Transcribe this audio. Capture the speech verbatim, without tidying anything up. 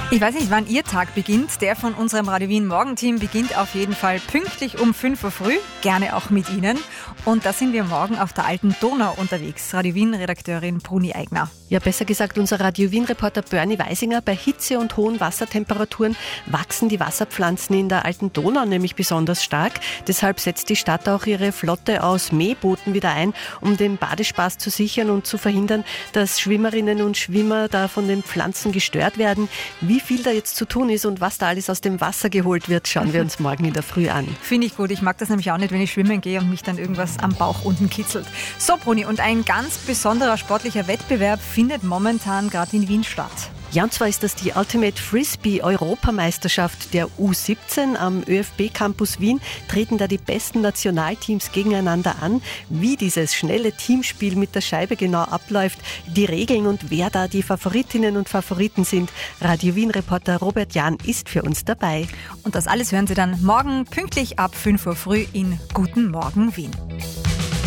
Ich weiß nicht, wann Ihr Tag beginnt. Der von unserem Radio Wien Morgenteam beginnt auf jeden Fall pünktlich um fünf Uhr früh. Gerne auch mit Ihnen. Und da sind wir morgen auf der alten Donau unterwegs. Radio Wien-Redakteurin Bruni Eigner. Ja, besser gesagt unser Radio Wien-Reporter Bernie Weisinger. Bei Hitze und hohen Wassertemperaturen wachsen die Wasserpflanzen in der alten Donau nämlich besonders stark. Deshalb setzt die Stadt auch ihre Flotte aus Mähbooten wieder ein, um den Badespaß zu sichern und zu verhindern, dass Schwimmerinnen und Schwimmer da von den Pflanzen gestört werden. Wie viel da jetzt zu tun ist und was da alles aus dem Wasser geholt wird, schauen wir uns morgen in der Früh an. Finde ich gut. Ich mag das nämlich auch nicht, wenn ich schwimmen gehe und mich dann irgendwas am Bauch unten kitzelt. So, Bruni, und ein ganz besonderer sportlicher Wettbewerb findet momentan gerade in Wien statt. Ja, und zwar ist das die Ultimate Frisbee Europameisterschaft der U siebzehn. Am ÖFB Campus Wien treten da die besten Nationalteams gegeneinander an. Wie dieses schnelle Teamspiel mit der Scheibe genau abläuft, die Regeln und wer da die Favoritinnen und Favoriten sind. Radio Wien-Reporter Robert Jahn ist für uns dabei. Und das alles hören Sie dann morgen pünktlich ab fünf Uhr früh in Guten Morgen Wien.